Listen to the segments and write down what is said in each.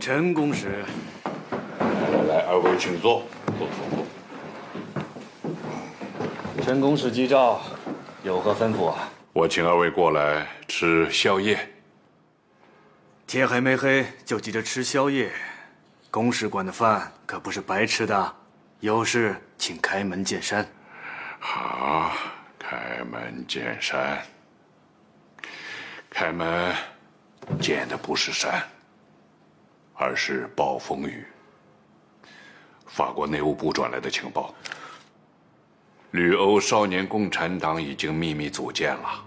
陈公使， 来，二位请坐，坐。 陈公使击诏，有何吩咐啊？ 我请二位过来吃宵夜。 天还没黑就急着吃宵夜，公使馆的饭可不是白吃的，有事请开门见山。 好，开门见山。开门见的不是山，而是暴风雨。法国内务部转来的情报，旅欧少年共产党已经秘密组建了。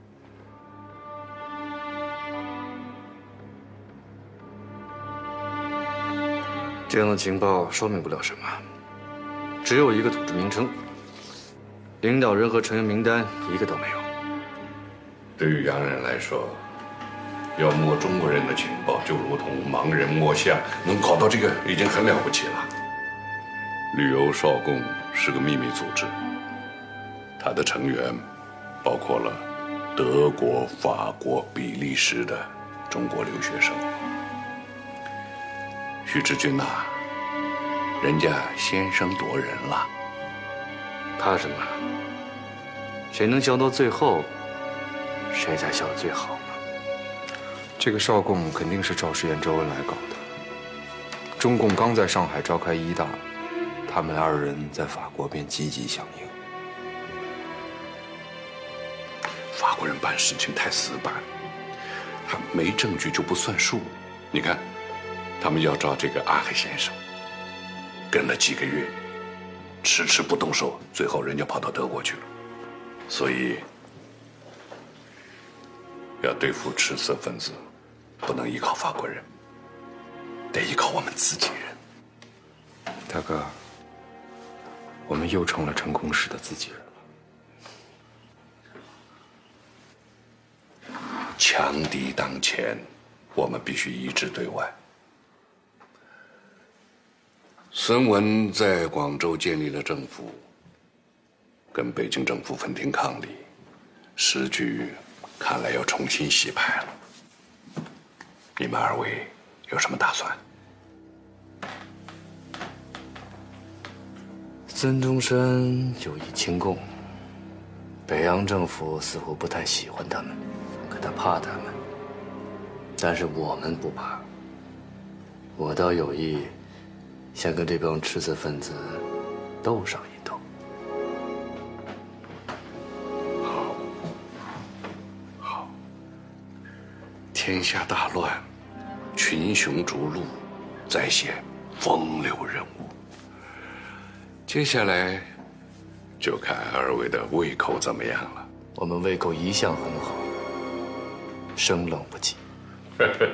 这样的情报说明不了什么，只有一个组织名称，领导人和成员名单一个都没有。 对于洋人来说，要摸中国人的情报，就如同盲人摸象，能搞到这个已经很了不起了。旅欧少共是个秘密组织，它的成员包括了德国、法国、比利时的中国留学生。徐志军呐，人家先声夺人了。 怕什么？谁能笑到最后，谁才笑得最好呢？ 这个少共肯定是赵世炎、周恩来搞的。中共刚在上海召开一大，他们二人在法国便积极响应。 法国人办事情太死板，他没证据就不算数。你看，他们要找这个阿黑先生，跟了几个月，迟迟不动手，最后人家跑到德国去了。所以，要对付赤色分子，不能依靠法国人，得依靠我们自己人。 大哥，我们又成了陈公使的自己人了。 强敌当前，我们必须一致对外。孙文在广州建立了政府，跟北京政府分庭抗礼，时局看来要重新洗牌了。你们二位有什么打算？ 孙中山有意清共，北洋政府似乎不太喜欢他们，可他怕他们。但是我们不怕，我倒有意想跟这帮赤色分子斗上一斗。 好，天下大乱，群雄逐鹿，再现风流人物。接下来就看二位的胃口怎么样了。 我们胃口一向很好，生冷不忌。